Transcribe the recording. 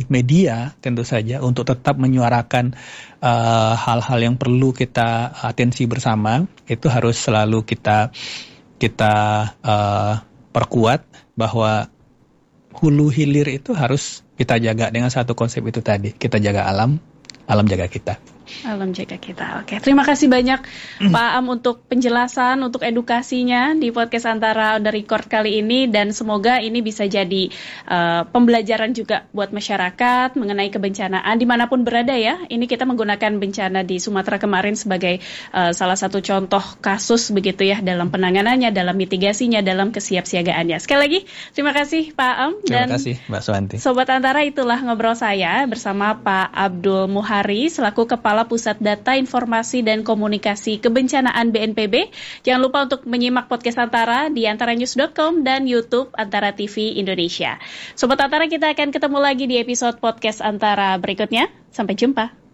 media tentu saja untuk tetap menyuarakan hal-hal yang perlu kita atensi bersama, itu harus selalu kita perkuat bahwa hulu hilir itu harus kita jaga dengan satu konsep itu tadi. Kita jaga alam, alam jaga kita. Alam jaga kita. Oke, terima kasih banyak Pak Am untuk penjelasan, untuk edukasinya di podcast Antara On The Record kali ini, dan semoga ini bisa jadi pembelajaran juga buat masyarakat mengenai kebencanaan dimanapun berada ya. Ini kita menggunakan bencana di Sumatera kemarin sebagai salah satu contoh kasus begitu ya, dalam penanganannya, dalam mitigasinya, dalam kesiapsiagaannya. Sekali lagi terima kasih Pak Am. Terima kasih Mbak Suwanti. Sobat Antara, itulah ngobrol saya bersama Pak Abdul Muhari selaku Kepala Pusat Data Informasi dan Komunikasi Kebencanaan BNPB. Jangan lupa untuk menyimak podcast Antara di antaranews.com dan YouTube Antara TV Indonesia. Sobat Antara, kita akan ketemu lagi di episode podcast Antara berikutnya. Sampai jumpa.